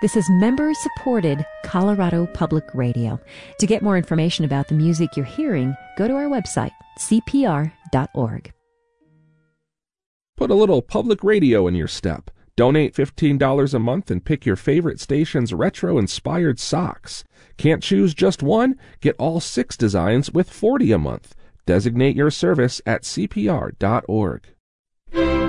This is member-supported Colorado Public Radio. To get more information about the music you're hearing, go to our website, cpr.org. Put a little public radio in your step. Donate $15 a month and pick your favorite station's retro-inspired socks. Can't choose just one? Get all 6 designs with $40 a month. Designate your service at cpr.org.